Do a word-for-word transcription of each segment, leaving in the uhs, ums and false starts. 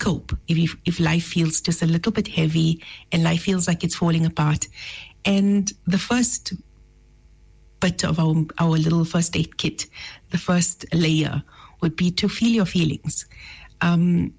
cope if you, if life feels just a little bit heavy and life feels like it's falling apart. And the first bit of our, our little first aid kit, the first layer, would be to feel your feelings. Um,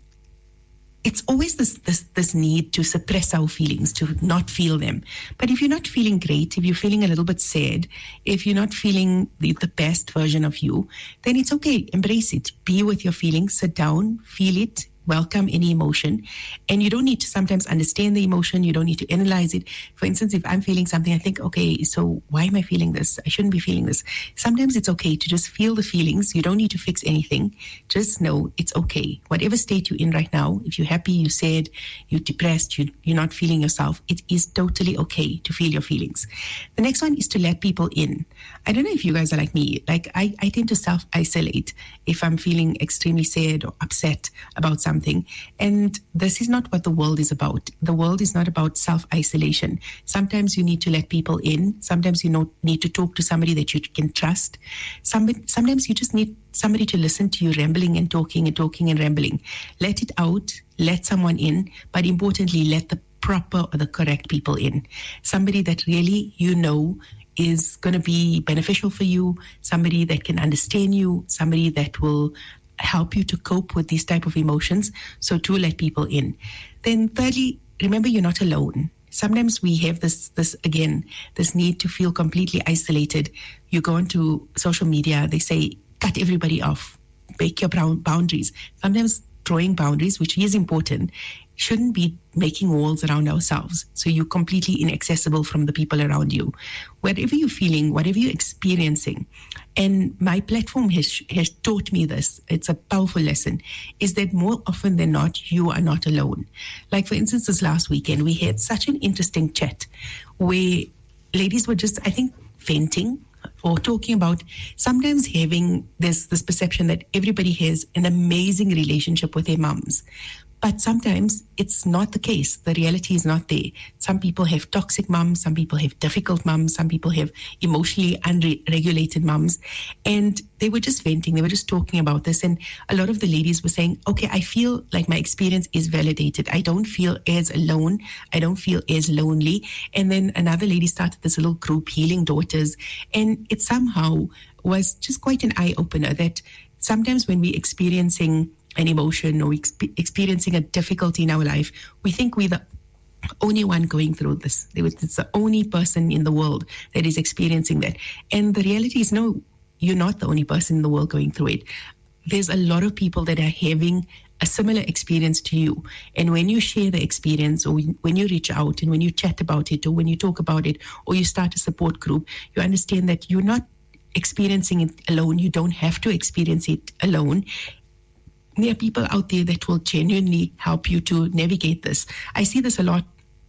it's always this, this this need to suppress our feelings, to not feel them. But if you're not feeling great, if you're feeling a little bit sad, if you're not feeling the, the best version of you, then it's okay. Embrace it. Be with your feelings. Sit down. Feel it. Welcome any emotion. And you don't need to sometimes understand the emotion. You don't need to analyze it. For instance, if I'm feeling something, I think, okay, so why am I feeling this? I shouldn't be feeling this. Sometimes it's okay to just feel the feelings. You don't need to fix anything. Just know it's okay. Whatever state you're in right now, if you're happy, you're sad, you're depressed, you, you're not feeling yourself, it is totally okay to feel your feelings. The next one is to let people in. I don't know if you guys are like me. Like I, I tend to self-isolate if I'm feeling extremely sad or upset about something. Something. And this is not what the world is about. The world is not about self-isolation. Sometimes you need to let people in. Sometimes you know, need to talk to somebody that you can trust. Some, sometimes you just need somebody to listen to you rambling and talking and talking and rambling. Let it out. Let someone in. But importantly, let the proper or the correct people in. Somebody that really you know is going to be beneficial for you. Somebody that can understand you. Somebody that will help you to cope with these type of emotions. So to let people in. Then thirdly, remember you're not alone. Sometimes we have this, this again, this need to feel completely isolated. You go onto social media, they say, cut everybody off, break your boundaries. Sometimes drawing boundaries, which is important, shouldn't be making walls around ourselves. So you're completely inaccessible from the people around you. Whatever you're feeling, whatever you're experiencing, and my platform has, has taught me this, it's a powerful lesson, is that more often than not, you are not alone. Like for instance, this last weekend, we had such an interesting chat where ladies were just, I think, venting or talking about sometimes having this, this perception that everybody has an amazing relationship with their mums. But sometimes it's not the case. The reality is not there. Some people have toxic mums. Some people have difficult mums. Some people have emotionally unregulated mums. And they were just venting. They were just talking about this. And a lot of the ladies were saying, okay, I feel like my experience is validated. I don't feel as alone. I don't feel as lonely. And then another lady started this little group, Healing Daughters. And it somehow was just quite an eye-opener that sometimes when we're experiencing an emotion or exp- experiencing a difficulty in our life, we think we're the only one going through this. It's the only person in the world that is experiencing that. And the reality is, no, you're not the only person in the world going through it. There's a lot of people that are having a similar experience to you. And when you share the experience, or when you reach out and when you chat about it, or when you talk about it, or you start a support group, you understand that you're not experiencing it alone. You don't have to experience it alone. There are people out there that will genuinely help you to navigate this. I see this a lot,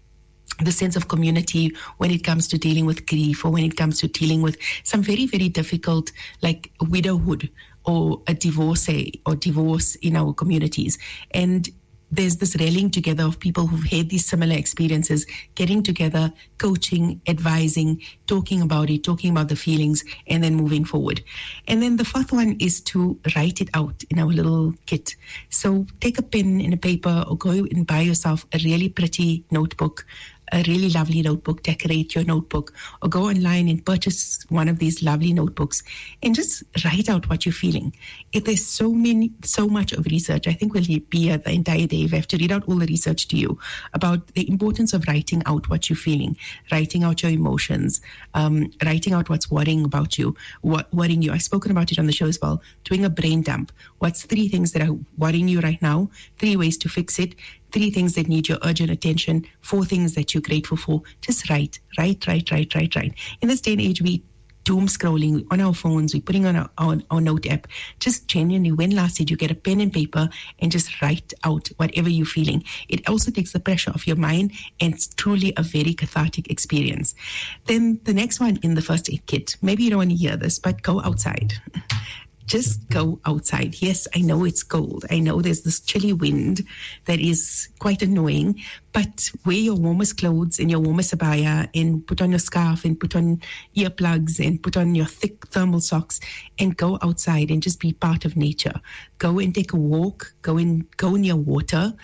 the sense of community when it comes to dealing with grief, or when it comes to dealing with some very, very difficult, like widowhood or a divorce or divorce in our communities. And there's this rallying together of people who've had these similar experiences, getting together, coaching, advising, talking about it, talking about the feelings, and then moving forward. And then the fourth one is to write it out in our little kit. So take a pen and a paper, or go and buy yourself a really pretty notebook, a really lovely notebook, decorate your notebook, or go online and purchase one of these lovely notebooks and just write out what you're feeling. If there's so many, so much of research, I think we'll be here the entire day. We have to read out all the research to you about the importance of writing out what you're feeling, writing out your emotions, um, writing out what's worrying about you, what worrying you. I've spoken about it on the show as well, doing a brain dump. What's three things that are worrying you right now? Three ways to fix it. Three things that need your urgent attention, four things that you're grateful for. Just write, write, write, write, write, write. In this day and age, we doom scrolling on our phones, we're putting on our, our, our note app. Just genuinely, when last did you get a pen and paper and just write out whatever you're feeling? It also takes the pressure off your mind, and it's truly a very cathartic experience. Then the next one in the first aid kit, maybe you don't want to hear this, but go outside. Just go outside. Yes, I know it's cold. I know there's this chilly wind that is quite annoying, but wear your warmest clothes and your warmest abaya, and put on your scarf and put on earplugs and put on your thick thermal socks and go outside and just be part of nature. Go and take a walk. Go and go near water.